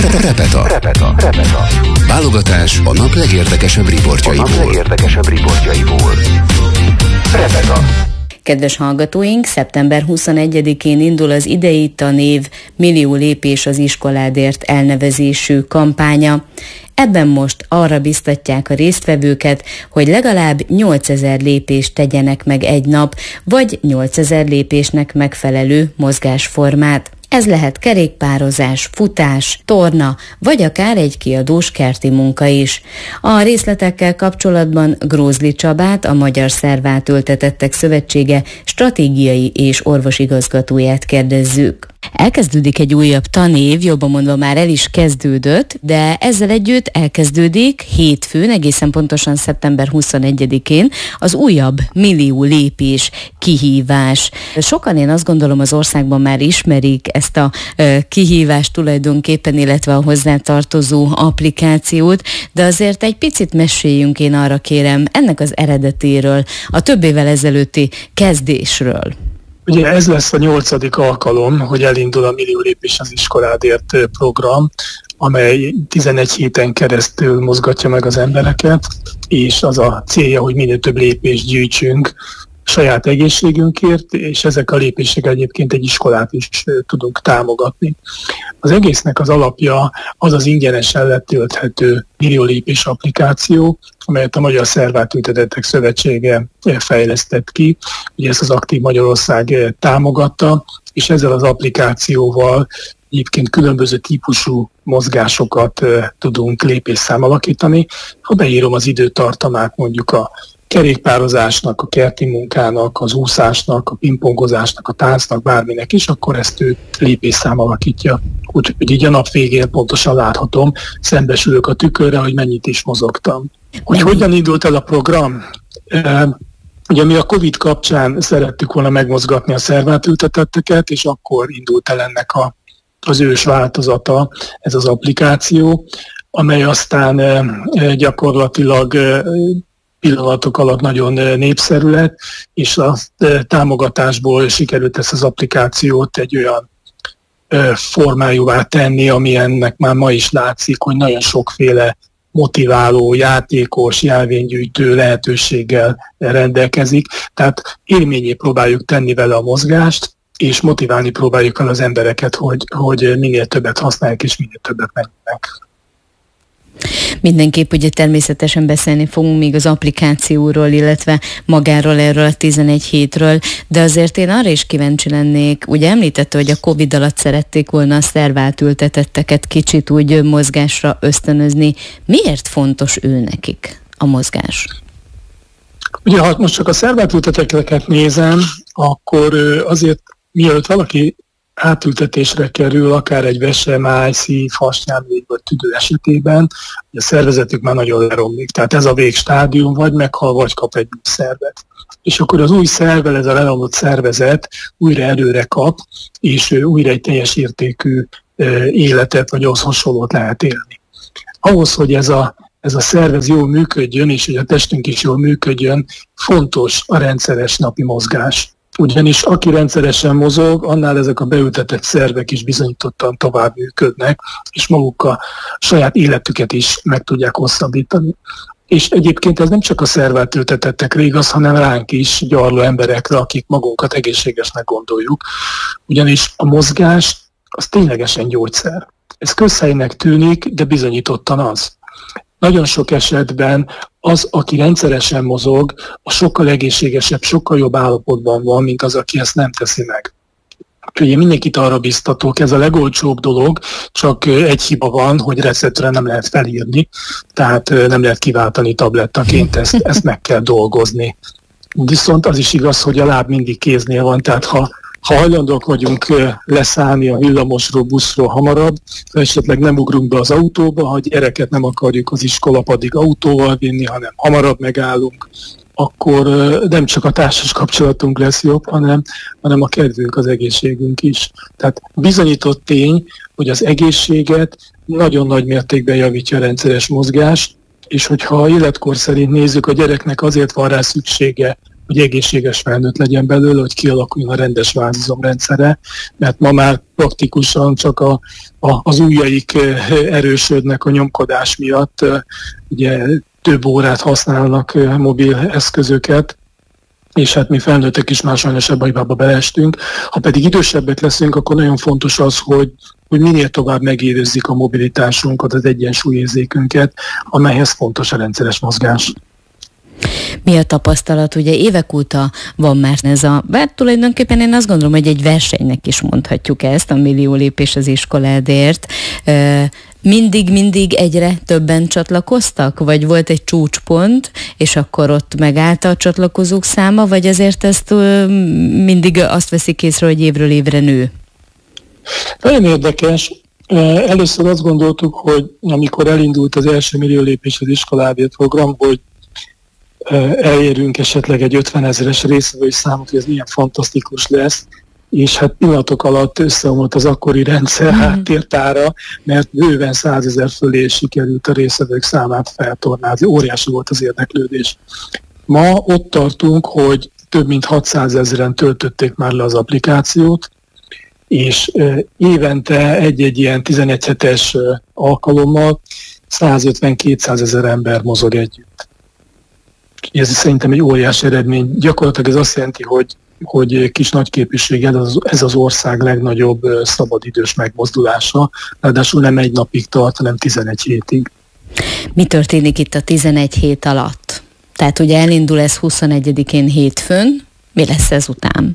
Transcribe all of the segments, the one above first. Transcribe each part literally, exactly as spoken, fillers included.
Repeta. Repeta. Repeta. Válogatás a nap legérdekesebb riportjaiból. A nap legérdekesebb riportjaiból. Repeta. Kedves hallgatóink, szeptember huszonegyedikén indul az idei tanév Millió lépés az iskoládért elnevezésű kampánya. Ebben most arra biztatják a résztvevőket, hogy legalább nyolcezer lépést tegyenek meg egy nap, vagy nyolcezer lépésnek megfelelő mozgásformát. Ez lehet kerékpározás, futás, torna, vagy akár egy kiadós kerti munka is. A részletekkel kapcsolatban Grózli Csabát, a Magyar Szervátültetettek Szövetsége stratégiai és orvosigazgatóját kérdezzük. Elkezdődik egy újabb tanév, jobban mondva már el is kezdődött, de ezzel együtt elkezdődik hétfőn, egészen pontosan szeptember huszonegyedikén az újabb millió lépés kihívás. Sokan, én azt gondolom, az országban már ismerik ezt a kihívást tulajdonképpen, illetve a hozzátartozó applikációt, de azért egy picit meséljünk, én arra kérem, ennek az eredetéről, a több évvel ezelőtti kezdésről. Ugye ez lesz a nyolcadik alkalom, hogy elindul a Millió lépés az iskoládért program, amely tizenegy héten keresztül mozgatja meg az embereket, és az a célja, hogy minél több lépést gyűjtsünk saját egészségünkért, és ezek a lépések egyébként egy iskolát is tudunk támogatni. Az egésznek az alapja az az ingyenesen letölthető Millió lépés applikáció, amelyet a Magyar Szervátültetettek Szövetsége fejlesztett ki. Ugye ezt az Aktív Magyarország támogatta, és ezzel az applikációval egyébként különböző típusú mozgásokat tudunk lépésszám alakítani. Ha beírom az időtartamát mondjuk a kerékpározásnak, a kerti munkának, az úszásnak, a pingpongozásnak, a táncnak, bárminek is, akkor ezt ő lépésszám alakítja. Úgyhogy így a nap végén pontosan láthatom, szembesülök a tükörre, hogy mennyit is mozogtam. Hogy hogyan indult el a program? Ugye mi a Covid kapcsán szerettük volna megmozgatni a szervátültetetteket, és akkor indult el ennek a, az ős változata, ez az applikáció, amely aztán gyakorlatilag pillanatok alatt nagyon népszerű lett, és a támogatásból sikerült ezt az applikációt egy olyan formájúvá tenni, ami ennek már ma is látszik, hogy nagyon sokféle motiváló, játékos, jelvénygyűjtő lehetőséggel rendelkezik. Tehát élményé próbáljuk tenni vele a mozgást, és motiválni próbáljuk el az embereket, hogy, hogy minél többet használják, és minél többet menjenek. Mindenképp ugye természetesen beszélni fogunk még az applikációról, illetve magáról erről a tizenegy hétről, de azért én arra is kíváncsi lennék, ugye említette, hogy a Covid alatt szerették volna a szervátültetetteket kicsit úgy mozgásra ösztönözni. Miért fontos ő nekik a mozgás? Ugye ha most csak a szervátültetetteket nézem, akkor azért mielőtt valaki átültetésre kerül, akár egy vese, máj, szív, hasnyálmény vagy tüdő esetében, a szervezetük már nagyon leromlik. Tehát ez a végstádium, vagy meghal, vagy kap egy új szervet. És akkor az új szervvel ez a leromlott szervezet újra erőre kap, és újra egy teljes értékű életet, vagy ahhoz hasonlót lehet élni. Ahhoz, hogy ez a, ez a szervez jól működjön, és hogy a testünk is jól működjön, fontos a rendszeres napi mozgás. Ugyanis aki rendszeresen mozog, annál ezek a beültetett szervek is bizonyítottan tovább működnek, és maguk a saját életüket is meg tudják hosszabbítani. És egyébként ez nem csak a szervátültetettekre igaz, hanem ránk is, gyarló emberekre, akik magunkat egészségesnek gondoljuk. Ugyanis a mozgás az ténylegesen gyógyszer. Ez közhelynek tűnik, de bizonyítottan az. Nagyon sok esetben az, aki rendszeresen mozog, a sokkal egészségesebb, sokkal jobb állapotban van, mint az, aki ezt nem teszi meg. Úgyhogy én mindenkit arra biztatok, ez a legolcsóbb dolog, csak egy hiba van, hogy receptre nem lehet felírni, tehát nem lehet kiváltani tablettaként, ezt, ezt meg kell dolgozni. Viszont az is igaz, hogy a láb mindig kéznél van, tehát ha Ha hajlandók vagyunk leszállni a villamosról, buszról hamarabb, esetleg nem ugrunk be az autóba, ha gyereket nem akarjuk az iskolapadig autóval vinni, hanem hamarabb megállunk, akkor nem csak a társas kapcsolatunk lesz jobb, hanem, hanem a kedvünk, az egészségünk is. Tehát bizonyított tény, hogy az egészséget nagyon nagy mértékben javítja a rendszeres mozgás, és hogyha a életkor szerint nézzük, a gyereknek azért van rá szüksége hogy egészséges felnőtt legyen belőle, hogy kialakuljon a rendes vázizomrendszere, mert ma már praktikusan csak a, a, az ujjaik erősödnek a nyomkodás miatt, ugye több órát használnak mobil eszközöket, és hát mi felnőttek is már sajnos ebbe a hibába beleestünk. Ha pedig idősebbek leszünk, akkor nagyon fontos az, hogy, hogy minél tovább megérezzük a mobilitásunkat, az egyensúlyérzékünket, amelyhez fontos a rendszeres mozgás. Mi a tapasztalat? Ugye évek óta van már ez a, bár tulajdonképpen én azt gondolom, hogy egy versenynek is mondhatjuk ezt, a millió lépés az iskoládért. Mindig-mindig egyre többen csatlakoztak? Vagy volt egy csúcspont, és akkor ott megállt a csatlakozók száma, vagy azért ezt mindig azt veszik észre, hogy évről évre nő? Nagyon érdekes. Először azt gondoltuk, hogy amikor elindult az első millió lépés az iskoládért program, hogy elérünk esetleg egy ötvenezeres részvevői számot, hogy ez milyen fantasztikus lesz, és hát pillanatok alatt összeomlott az akkori rendszer mm-hmm. háttértára, mert bőven százezer fölé sikerült a részvevők számát feltornázni, óriási volt az érdeklődés. Ma ott tartunk, hogy több mint hatszázezren töltötték már le az applikációt, és évente egy-egy ilyen tizenegy hetes alkalommal százötven-kétszázezer ember mozog együtt. Ez szerintem egy óriási eredmény. Gyakorlatilag ez azt jelenti, hogy, hogy kis nagyképűséggel ez, ez az ország legnagyobb szabadidős megmozdulása, ráadásul nem egy napig tart, hanem tizenegy hétig. Mi történik itt a tizenegy hét alatt? Tehát ugye elindul ez huszonegyedikén hétfőn, mi lesz ezután?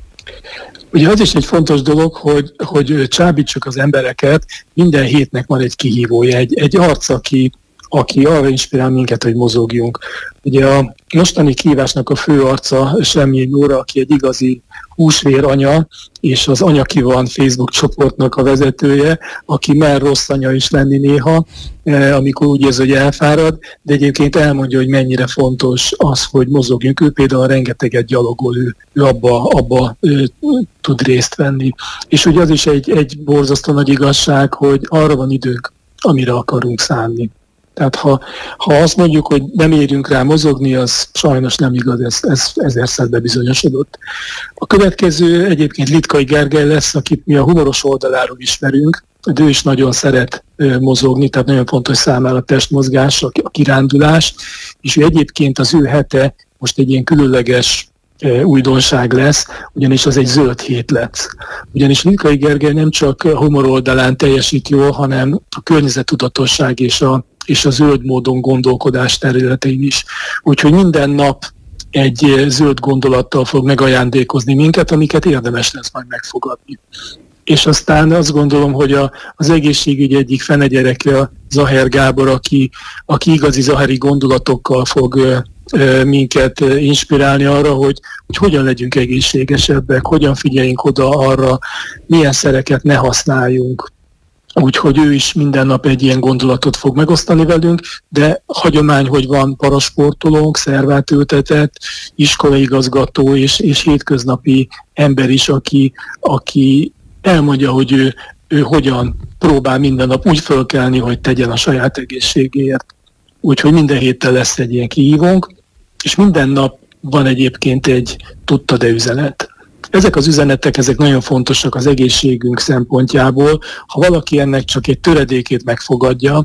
Ugye az is egy fontos dolog, hogy, hogy csábítsuk az embereket, minden hétnek van egy kihívója, egy, egy arc, aki aki arra inspirál minket, hogy mozogjunk. Ugye a mostani kihívásnak a fő arca Semjén Nóra, aki egy igazi húsvér anya, és az Anya Ki Van Facebook csoportnak a vezetője, aki mer rossz anya is lenni néha, amikor úgy érzi, hogy elfárad, de egyébként elmondja, hogy mennyire fontos az, hogy mozogjunk. Ő például rengeteget gyalogol, ő, ő abba, abba ő, tud részt venni. És ugye az is egy, egy borzasztó nagy igazság, hogy arra van időnk, amire akarunk szánni. Tehát ha, ha azt mondjuk, hogy nem érünk rá mozogni, az sajnos nem igaz, ez, ez ezerszer bebizonyosodott. A következő egyébként Litkai Gergely lesz, akit mi a humoros oldaláról ismerünk, de ő is nagyon szeret mozogni, tehát nagyon fontos számára a testmozgás, a kirándulás, és ő egyébként az ő hete most egy ilyen különleges újdonság lesz, ugyanis az egy zöld hét lesz. Ugyanis Litkai Gergely nem csak a humor oldalán teljesít jól, hanem a környezettudatosság és a, és a zöld módon gondolkodás területein is. Úgyhogy minden nap egy zöld gondolattal fog megajándékozni minket, amiket érdemes lesz majd megfogadni. És aztán azt gondolom, hogy a, az egészségügy egyik fenegyereke a Zaher Gábor, aki, aki igazi zaheri gondolatokkal fog minket inspirálni arra, hogy, hogy hogyan legyünk egészségesebbek, hogyan figyeljünk oda arra, milyen szereket ne használjunk. Úgyhogy ő is minden nap egy ilyen gondolatot fog megosztani velünk, de hagyomány, hogy van parasportolónk, szervátültetett, iskolaigazgató és, és hétköznapi ember is, aki, aki elmondja, hogy ő, ő hogyan próbál minden nap úgy fölkelni, hogy tegyen a saját egészségéért. Úgyhogy minden héttel lesz egy ilyen kihívónk, és minden nap van egyébként egy tudta de üzenet. Ezek az üzenetek, ezek nagyon fontosak az egészségünk szempontjából. Ha valaki ennek csak egy töredékét megfogadja,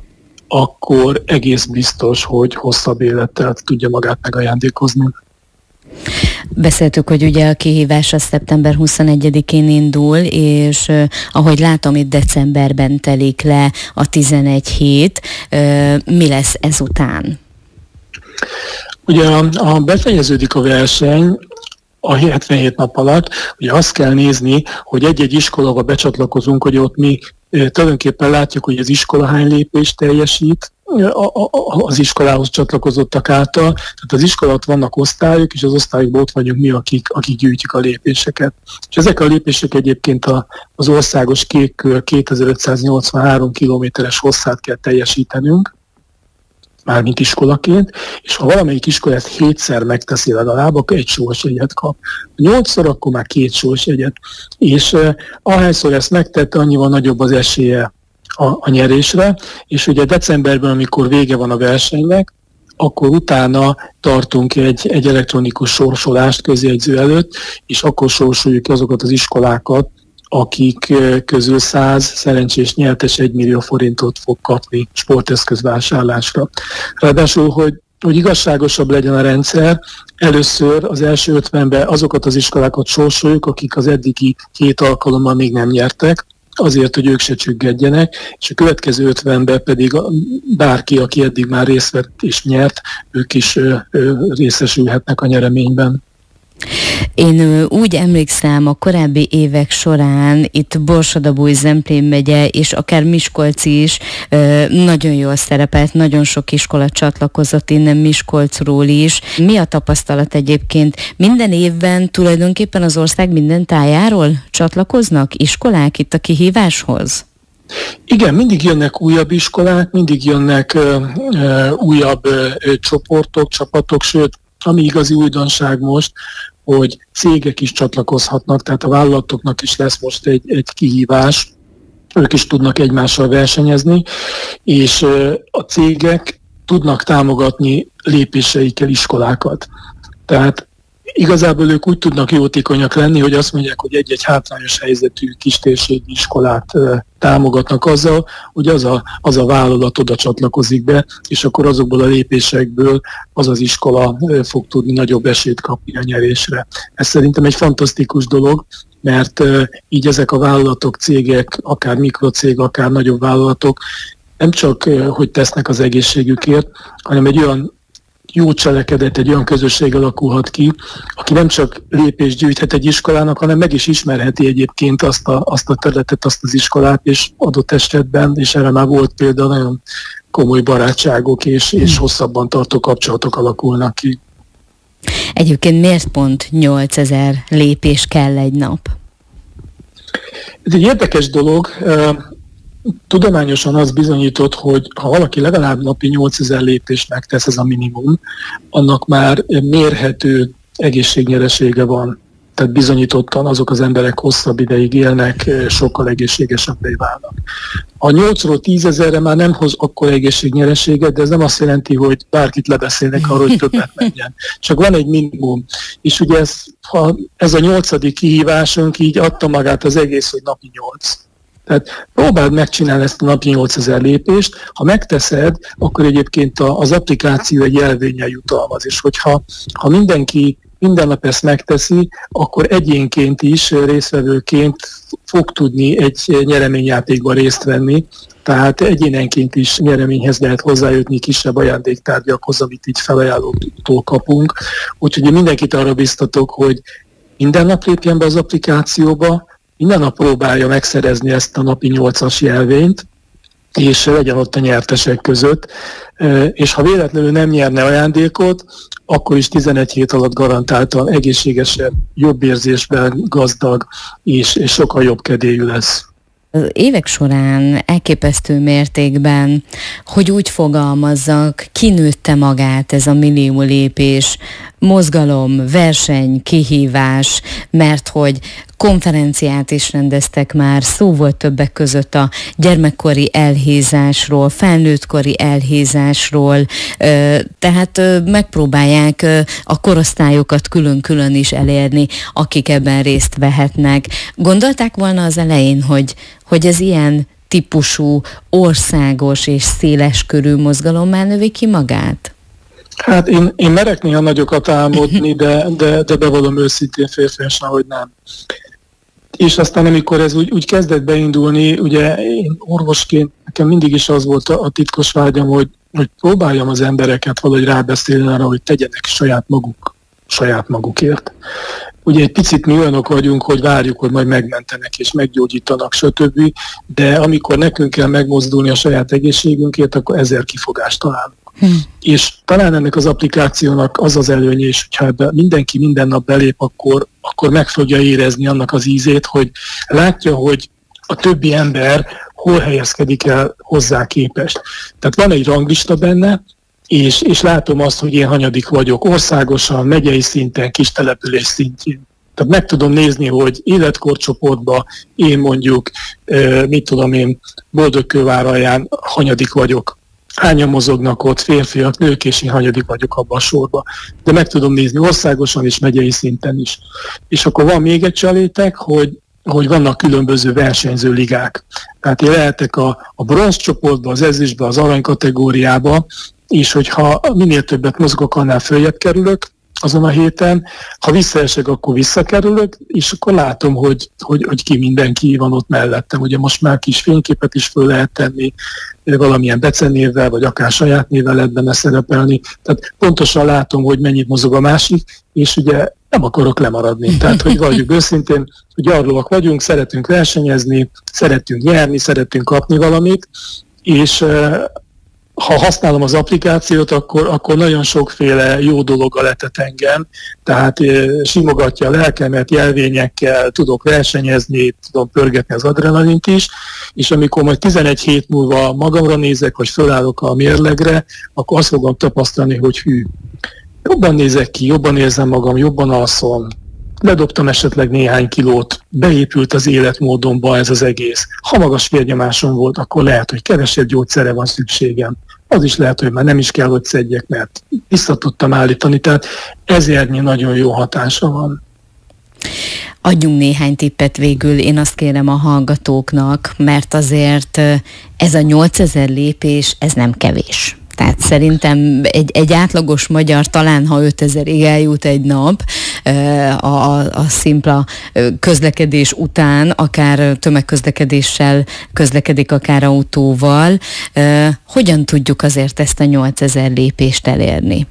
akkor egész biztos, hogy hosszabb élettel tudja magát megajándékozni. Beszéltük, hogy ugye a kihívás a szeptember huszonegyedikén indul, és uh, ahogy látom, itt decemberben telik le a tizenegy hét. Uh, mi lesz ezután? Ugye a, a befejeződik a verseny a hetvenhét nap alatt, ugye azt kell nézni, hogy egy-egy iskolába becsatlakozunk, hogy ott mi e, tulajdonképpen látjuk, hogy az iskola hány lépést teljesít, az iskolához csatlakozottak által. Tehát az iskolát vannak osztályok, és az osztályokban ott vagyunk mi, akik, akik gyűjtjük a lépéseket. És ezek a lépések egyébként a, az országos kék kör kétezer-ötszáznyolcvanhárom kilométeres hosszát kell teljesítenünk, mármint iskolaként, és ha valamelyik iskola ezt hétszer megteszi legalább, akkor egy sorsjegyet kap. Nyolcszor, akkor már két sorsjegyet. És eh, ahányszor ezt megtette, annyival nagyobb az esélye a, a nyerésre, és ugye decemberben, amikor vége van a versenynek, akkor utána tartunk egy, egy elektronikus sorsolást közjegyző előtt, és akkor sorsoljuk azokat az iskolákat, akik közül száz szerencsés nyertes egy millió forintot fog kapni sporteszközvásárlásra. Ráadásul, hogy, hogy igazságosabb legyen a rendszer, először az első ötvenben azokat az iskolákat sorsoljuk, akik az eddigi két alkalommal még nem nyertek, azért, hogy ők se csüggedjenek, és a következő ötvenben pedig bárki, aki eddig már részt vett és nyert, ők is ö, ö, részesülhetnek a nyereményben. Én úgy emlékszem, a korábbi évek során itt Borsod-Abaúj-Zemplén megye, és akár Miskolc is nagyon jól szerepelt, nagyon sok iskola csatlakozott innen Miskolcról is. Mi a tapasztalat egyébként? Minden évben tulajdonképpen az ország minden tájáról csatlakoznak iskolák itt a kihíváshoz? Igen, mindig jönnek újabb iskolák, mindig jönnek ö, ö, újabb ö, csoportok, csapatok, sőt, ami igazi újdonság most, hogy cégek is csatlakozhatnak, tehát a vállalatoknak is lesz most egy, egy kihívás, ők is tudnak egymással versenyezni, és a cégek tudnak támogatni lépéseikkel iskolákat. Tehát igazából ők úgy tudnak jótékonyak lenni, hogy azt mondják, hogy egy-egy hátrányos helyzetű kistérségi iskolát támogatnak azzal, hogy az a, az a vállalat oda csatlakozik be, és akkor azokból a lépésekből az az iskola fog tudni nagyobb esélyt kapni a nyerésre. Ez szerintem egy fantasztikus dolog, mert így ezek a vállalatok, cégek, akár mikrocég, akár nagyobb vállalatok nem csak, hogy tesznek az egészségükért, hanem egy olyan jó cselekedet, egy olyan közösség alakulhat ki, aki nem csak lépést gyűjthet egy iskolának, hanem meg is ismerheti egyébként azt a, azt a területet, azt az iskolát, és adott esetben, és erre már volt például, nagyon komoly barátságok és, és hosszabban tartó kapcsolatok alakulnak ki. Egyébként miért pont nyolcezer lépés kell egy nap? Ez egy érdekes dolog. Tudományosan az bizonyított, hogy ha valaki legalább napi nyolcezer lépést megtesz, ez a minimum, annak már mérhető egészségnyeresége van. Tehát bizonyítottan azok az emberek hosszabb ideig élnek, sokkal egészségesebbé válnak. A nyolcról tízezerre már nem hoz akkor egészségnyereséget, de ez nem azt jelenti, hogy bárkit lebeszélnek arról, hogy többet menjen. Csak van egy minimum. És ugye ez, ha ez a nyolcadik kihívásunk, így adta magát az egész, hogy napi nyolc. Tehát próbáld megcsinálni ezt a napi nyolcezer lépést, ha megteszed, akkor egyébként az applikáció egy jelvénnyel jutalmaz, és hogyha ha mindenki minden nap ezt megteszi, akkor egyénként is, résztvevőként fog tudni egy nyereményjátékban részt venni, tehát egyénenként is nyereményhez lehet hozzájutni, kisebb ajándéktárgyakhoz, amit így felajánlótól kapunk. Úgyhogy mindenkit arra biztatok, hogy minden nap lépjen be az applikációba, minden nap próbálja megszerezni ezt a napi nyolcas jelvényt, és legyen ott a nyertesek között, és ha véletlenül nem nyerne ajándékot, akkor is tizenegy hét alatt garantáltan egészségesebb, jobb érzésben gazdag, és, és sokkal jobb kedélyű lesz. Az évek során elképesztő mértékben, hogy úgy fogalmazzak, kinőtte magát ez a millió lépés, mozgalom, verseny, kihívás, mert hogy konferenciát is rendeztek már, szó volt többek között a gyermekkori elhízásról, felnőttkori elhízásról, tehát megpróbálják a korosztályokat külön-külön is elérni, akik ebben részt vehetnek. Gondolták volna az elején, hogy, hogy ez ilyen típusú, országos és széleskörű mozgalommá növi ki magát? Hát én, én merek néha nagyokat álmodni, de, de, de bevallom őszintén férfiasan, hogy nem. És aztán amikor ez úgy, úgy kezdett beindulni, ugye én orvosként nekem mindig is az volt a, a titkos vágyam, hogy, hogy próbáljam az embereket valahogy rábeszélni arra, hogy tegyenek saját maguk, saját magukért. Ugye egy picit mi olyanok vagyunk, hogy várjuk, hogy majd megmentenek és meggyógyítanak, stb. De amikor nekünk kell megmozdulni a saját egészségünkért, akkor ezer kifogást találunk. Hmm. És talán ennek az applikációnak az az előnye is, hogyha ebbe mindenki minden nap belép, akkor, akkor meg fogja érezni annak az ízét, hogy látja, hogy a többi ember hol helyezkedik el hozzá képest. Tehát van egy ranglista benne, és, és látom azt, hogy én hanyadik vagyok országosan, megyei szinten, kis település szintjén. Tehát meg tudom nézni, hogy életkorcsoportban én mondjuk, mit tudom én, Boldogkőváralján hanyadik vagyok. hányan mozognak ott, férfiak, nők, és én hanyadik vagyok abban a sorban. De meg tudom nézni országosan és megyei szinten is. És akkor van még egy csalétek, hogy, hogy vannak különböző versenyző ligák. Tehát én lehetek a, a bronz csoportba, az ezüstbe, az arany kategóriába, és hogyha minél többet mozgok, annál följebb kerülök azon a héten. Ha visszaesek, akkor visszakerülök, és akkor látom, hogy, hogy, hogy ki mindenki van ott mellettem. Ugye most már kis fényképet is föl lehet tenni, valamilyen becenévvel, vagy akár saját névvel lehet benne szerepelni. Tehát pontosan látom, hogy mennyit mozog a másik, és ugye nem akarok lemaradni. Tehát, hogy vagyunk őszintén, hogy gyarlóak vagyunk, szeretünk versenyezni, szeretünk nyerni, szeretünk kapni valamit, és ha használom az applikációt, akkor, akkor nagyon sokféle jó dolog letet engem, tehát simogatja a lelkemet, jelvényekkel, tudok versenyezni, tudom pörgetni az adrenalint is, és amikor majd tizenegy hét múlva magamra nézek, vagy fölállok a mérlegre, akkor azt fogom tapasztalni, hogy hű, jobban nézek ki, jobban érzem magam, jobban alszom, ledobtam esetleg néhány kilót, beépült az életmódomba ez az egész. Ha magas vérnyomásom volt, akkor lehet, hogy kevesebb gyógyszerre van szükségem. Az is lehet, hogy már nem is kell, hogy szedjek, mert vissza tudtam állítani, tehát ezernyi nagyon jó hatása van. Adjunk néhány tippet végül, én azt kérem a hallgatóknak, mert azért ez a nyolcezer lépés, ez nem kevés. Tehát szerintem egy, egy átlagos magyar talán, ha ötezerig eljut egy nap a, a, a szimpla közlekedés után, akár tömegközlekedéssel közlekedik, akár autóval. Hogyan tudjuk azért ezt a nyolcezer lépést elérni?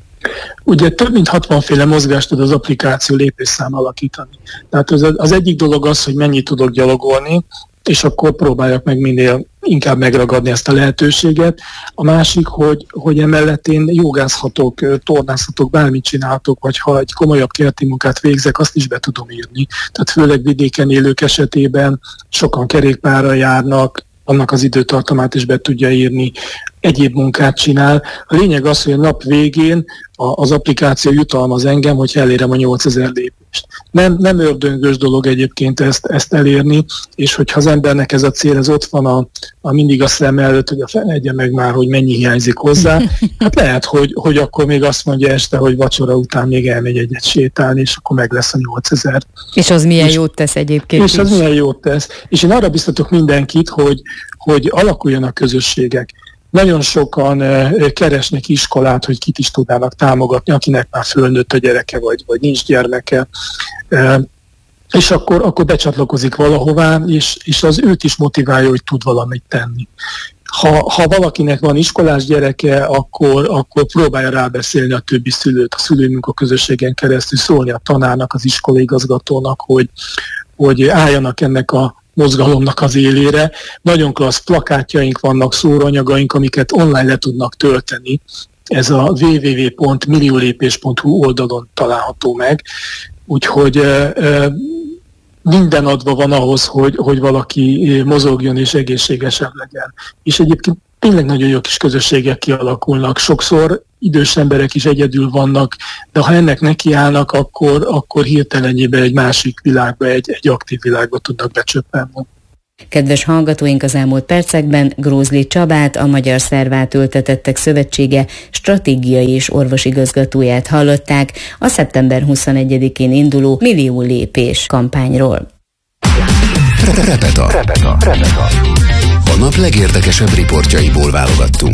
Ugye több mint hatvanféle mozgást tud az applikáció lépésszám alakítani. Tehát az, az egyik dolog az, hogy mennyit tudok gyalogolni, és akkor próbáljak meg minél inkább megragadni ezt a lehetőséget. A másik, hogy, hogy emellett én jogázhatok, tornázhatok, bármit csinálhatok, vagy ha egy komolyabb kerti munkát végzek, azt is be tudom írni. Tehát főleg vidéken élők esetében sokan kerékpárral járnak, annak az időtartamát is be tudja írni, egyéb munkát csinál. A lényeg az, hogy a nap végén az applikáció jutalmaz engem, hogy elérem a nyolcezer lépést. Nem, nem ördöngös dolog egyébként ezt, ezt elérni, és hogyha az embernek ez a cél, ez ott van a, a mindig a szem előtt, hogy a felejtje meg már, hogy mennyi hiányzik hozzá, hát lehet, hogy, hogy akkor még azt mondja este, hogy vacsora után még elmegy egyet sétálni, és akkor meg lesz a nyolcezer. És az milyen és, jót tesz egyébként És is. az milyen jót tesz. És én arra biztatok mindenkit, hogy, hogy alakuljanak közösségek. Nagyon sokan uh, keresnek iskolát, hogy kit is tudnának támogatni, akinek már fölnőtt a gyereke, vagy, vagy nincs gyermeke. Uh, és akkor, akkor becsatlakozik valahová, és, és az őt is motiválja, hogy tud valamit tenni. Ha, ha valakinek van iskolás gyereke, akkor, akkor próbálja rábeszélni a többi szülőt, a szülőmunka közösségen keresztül, szólni a tanárnak, az iskolaigazgatónak, hogy, hogy álljanak ennek a mozgalomnak az élére. Nagyon klassz plakátjaink vannak, szóróanyagaink, amiket online le tudnak tölteni. Ez a double-u double-u double-u pont milliólépés pont hu oldalon található meg. Úgyhogy e, e, minden adva van ahhoz, hogy, hogy valaki mozogjon és egészségesebb legyen. És egyébként tényleg nagyon jó kis közösségek kialakulnak. Sokszor idős emberek is egyedül vannak, de ha ennek nekiállnak, akkor, akkor hirtelenjében egy másik világba, egy, egy aktív világba tudnak becsöppenni. Kedves hallgatóink, az elmúlt percekben Grózli Csabát, a Magyar Szervátültetettek Szövetsége stratégiai és orvosigazgatóját hallották a szeptember huszonegyedikén induló Millió lépés kampányról. Repeta. Repeta. Repeta. A nap legérdekesebb riportjaiból válogattunk.